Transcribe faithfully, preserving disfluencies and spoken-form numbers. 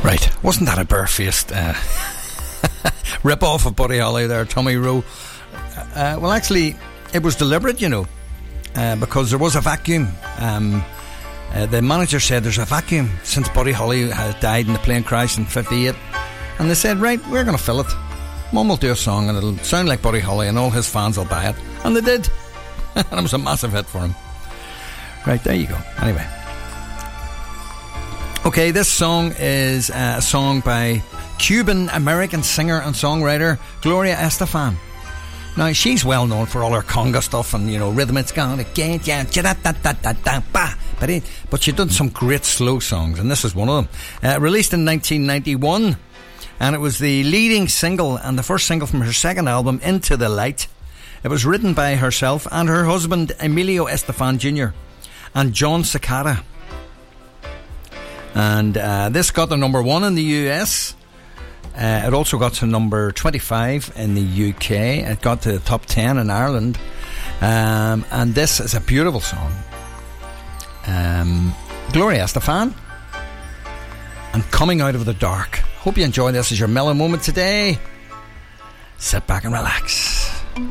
Right, wasn't that a barefaced uh, rip-off of Buddy Holly there, Tommy Rowe? Uh, well, actually, it was deliberate, you know, uh, because there was a vacuum. Um, uh, the manager said there's a vacuum since Buddy Holly had died in the plane crash in fifty-eight. And they said, right, we're going to fill it. Mum will do a song and it'll sound like Buddy Holly and all his fans will buy it. And they did. And it was a massive hit for him. Right, there you go. Anyway. Okay, this song is a song by Cuban-American singer and songwriter Gloria Estefan. Now, she's well known for all her conga stuff and, you know, rhythm. It's gonna get ya, da da da da da ba. But it, but she done some great slow songs, and this is one of them. Uh, released in nineteen ninety-one, and it was the leading single and the first single from her second album, Into the Light. It was written by herself and her husband, Emilio Estefan Junior, and John Cicada. And uh, this got the number one in the U S. Uh, it also got to number twenty-five in the U K. It got to the top ten in Ireland. Um, and this is a beautiful song. Um, Gloria Estefan and Coming Out of the Dark. Hope you enjoy this as your mellow moment today. Sit back and relax.